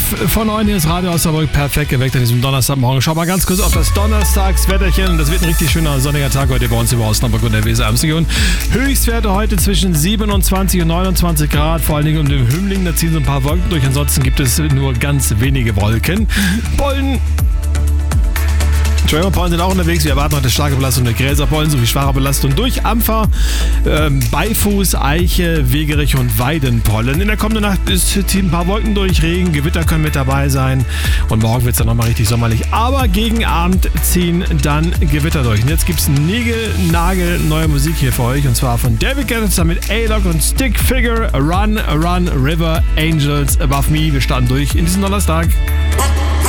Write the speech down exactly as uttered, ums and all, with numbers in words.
vor neun, hier ist Radio Osnabrück, perfekt geweckt an diesem Donnerstagmorgen. Schau mal ganz kurz auf das Donnerstagswetterchen. Das wird ein richtig schöner sonniger Tag heute bei uns über Osnabrück und der Weser-Ems-Region. Höchstwerte heute zwischen siebenundzwanzig und neunundzwanzig Grad, vor allen Dingen um den Hümmling. Da ziehen so ein paar Wolken durch, ansonsten gibt es nur ganz wenige Wolken. Pollen. Pollen sind auch unterwegs. Wir erwarten heute starke Belastung der Gräserpollen sowie schwache Belastung durch Ampfer, ähm, Beifuß, Eiche, Wegerich und Weidenpollen. In der kommenden Nacht ist, ziehen ein paar Wolken durch, Regen, Gewitter können mit dabei sein und morgen wird es dann nochmal richtig sommerlich. Aber gegen Abend ziehen dann Gewitter durch. Und jetzt gibt es Nägel, Nagel, neue Musik hier für euch und zwar von David Guetta mit A-Lock und Stick Figure, Run, Run, River, Angels Above Me. Wir starten durch in diesem Donnerstag.